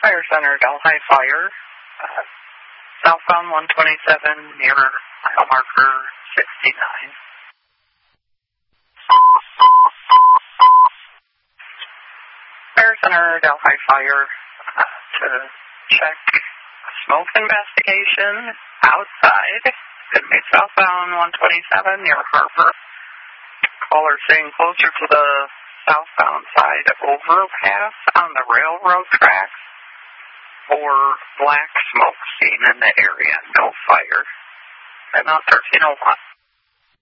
Fire Center, Delhi Fire, southbound 127 near mile marker 69. Fire Center, Delhi Fire, to check smoke investigation outside. Could be southbound 127 near Harbor. Caller saying closer to the southbound side overpass on the railroad tracks, or black smoke seen in the area, no fire. And now 1301.